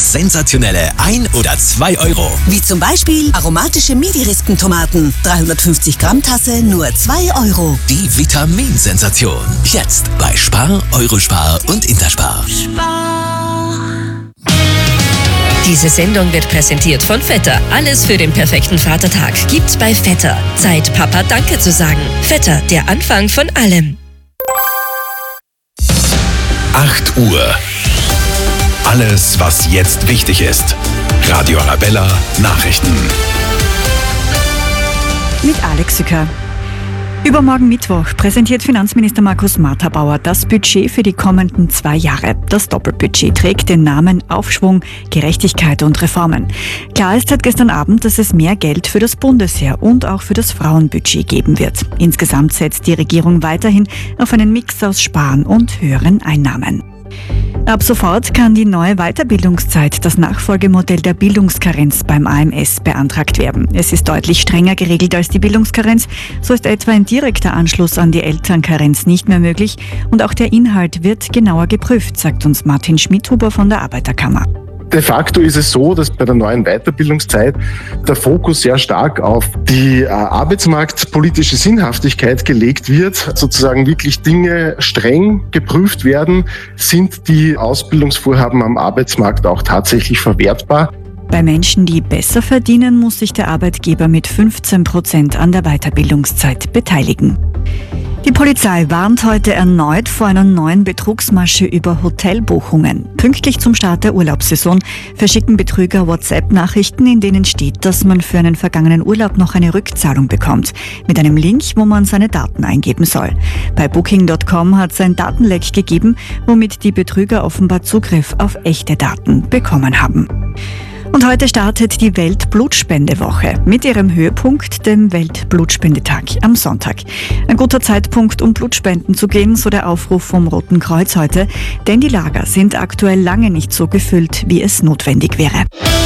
sensationelle 1 oder 2 Euro. Wie zum Beispiel aromatische Midi-Rispentomaten. 350 Gramm Tasse, nur 2 Euro. Die Vitaminsensation. Jetzt bei Spar, Eurospar und Interspar. Diese Sendung wird präsentiert von Vetter. Alles für den perfekten Vatertag gibt's bei Vetter. Zeit, Papa Danke zu sagen. Vetter, der Anfang von allem. 8 Uhr. Alles, was jetzt wichtig ist. Radio Arabella Nachrichten. Mit Alex Sücker. Übermorgen Mittwoch präsentiert Finanzminister Markus Marthabauer das Budget für die kommenden 2 Jahre. Das Doppelbudget trägt den Namen Aufschwung, Gerechtigkeit und Reformen. Klar ist seit gestern Abend, dass es mehr Geld für das Bundesheer und auch für das Frauenbudget geben wird. Insgesamt setzt die Regierung weiterhin auf einen Mix aus Sparen und höheren Einnahmen. Ab sofort kann die neue Weiterbildungszeit, das Nachfolgemodell der Bildungskarenz beim AMS, beantragt werden. Es ist deutlich strenger geregelt als die Bildungskarenz. So ist etwa ein direkter Anschluss an die Elternkarenz nicht mehr möglich. Und auch der Inhalt wird genauer geprüft, sagt uns Martin Schmidhuber von der Arbeiterkammer. De facto ist es so, dass bei der neuen Weiterbildungszeit der Fokus sehr stark auf die arbeitsmarktpolitische Sinnhaftigkeit gelegt wird, sozusagen wirklich Dinge streng geprüft werden, sind die Ausbildungsvorhaben am Arbeitsmarkt auch tatsächlich verwertbar. Bei Menschen, die besser verdienen, muss sich der Arbeitgeber mit 15% an der Weiterbildungszeit beteiligen. Die Polizei warnt heute erneut vor einer neuen Betrugsmasche über Hotelbuchungen. Pünktlich zum Start der Urlaubssaison verschicken Betrüger WhatsApp-Nachrichten, in denen steht, dass man für einen vergangenen Urlaub noch eine Rückzahlung bekommt, mit einem Link, wo man seine Daten eingeben soll. Bei Booking.com hat es ein Datenleck gegeben, womit die Betrüger offenbar Zugriff auf echte Daten bekommen haben. Und heute startet die Weltblutspendewoche mit ihrem Höhepunkt, dem Weltblutspendetag am Sonntag. Ein guter Zeitpunkt, um Blutspenden zu gehen, so der Aufruf vom Roten Kreuz heute, denn die Lager sind aktuell lange nicht so gefüllt, wie es notwendig wäre.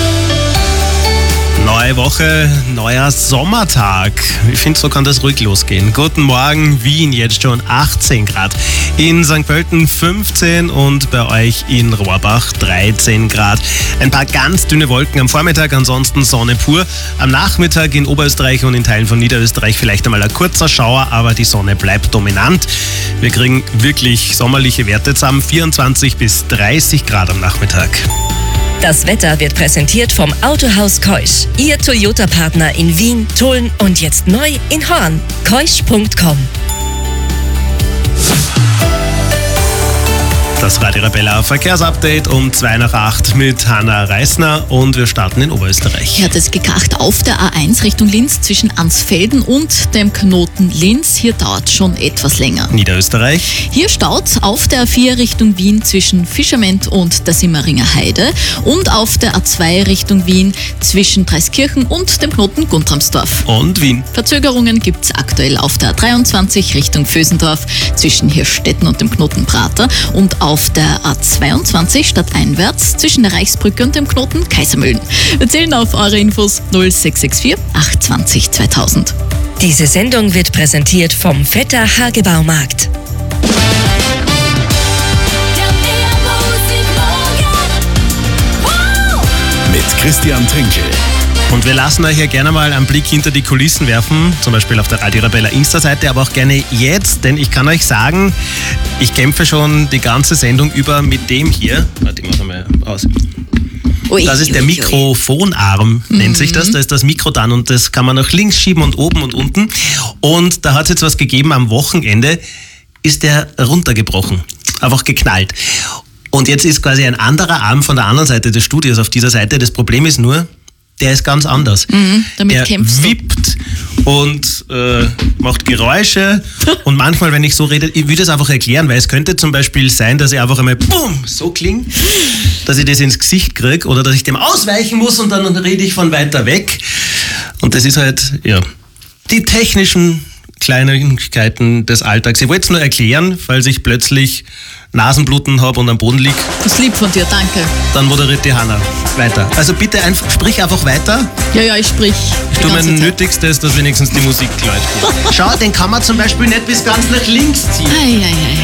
Neue Woche, neuer Sommertag. Ich finde, so kann das ruhig losgehen. Guten Morgen, Wien, jetzt schon 18 Grad. In St. Pölten 15 und bei euch in Rohrbach 13 Grad. Ein paar ganz dünne Wolken am Vormittag, ansonsten Sonne pur. Am Nachmittag in Oberösterreich und in Teilen von Niederösterreich vielleicht einmal ein kurzer Schauer, aber die Sonne bleibt dominant. Wir kriegen wirklich sommerliche Werte zusammen, 24 bis 30 Grad am Nachmittag. Das Wetter wird präsentiert vom Autohaus Keusch. Ihr Toyota-Partner in Wien, Tulln und jetzt neu in Horn. Keusch.com. Das Radio Arabella Verkehrsupdate um 7:02 mit Hanna Reisner und wir starten in Oberösterreich. Hier hat es gekracht auf der A1 Richtung Linz zwischen Ansfelden und dem Knoten Linz. Hier dauert schon etwas länger. Niederösterreich. Hier staut auf der A4 Richtung Wien zwischen Fischerment und der Simmeringer Heide und auf der A2 Richtung Wien zwischen Dreiskirchen und dem Knoten Guntramsdorf. Und Wien. Verzögerungen gibt es aktuell auf der A23 Richtung Vösendorf zwischen Hirstetten und dem Knoten Prater und auf der A22 stadteinwärts zwischen der Reichsbrücke und dem Knoten Kaisermühlen. Wir zählen auf eure Infos 0664 820 2000. Diese Sendung wird präsentiert vom Vetter Hagebaumarkt. Mit Christian Trinkel. Und wir lassen euch ja gerne mal einen Blick hinter die Kulissen werfen, zum Beispiel auf der Radio Arabella Insta-Seite, aber auch gerne jetzt, denn ich kann euch sagen, ich kämpfe schon die ganze Sendung über mit dem hier. Warte, ich mach mal aus. Das ist der Mikrofonarm, nennt sich das. Da ist das Mikro dran und das kann man nach links schieben und oben und unten. Und da hat es jetzt was gegeben, am Wochenende ist der runtergebrochen, einfach geknallt. Und jetzt ist quasi ein anderer Arm von der anderen Seite des Studios auf dieser Seite. Das Problem ist nur, der ist ganz anders. Damit der kämpfst du. wippt und macht Geräusche und manchmal, wenn ich so rede, ich will das einfach erklären, weil es könnte zum Beispiel sein, dass ich einfach einmal BUM so klinge, dass ich das ins Gesicht kriege oder dass ich dem ausweichen muss und dann rede ich von weiter weg. Und das ist halt, ja, die technischen Kleinigkeiten des Alltags. Ich wollte es nur erklären, falls ich plötzlich Nasenbluten habe und am Boden liege. Das ist lieb von dir, danke. Dann moderiert die Hanna weiter. Also bitte sprich einfach weiter. Ja, ich sprich. Ich tue mein Nötigstes, dass wenigstens die Musik läuft. Schau, den kann man zum Beispiel nicht bis ganz nach links ziehen. Ei.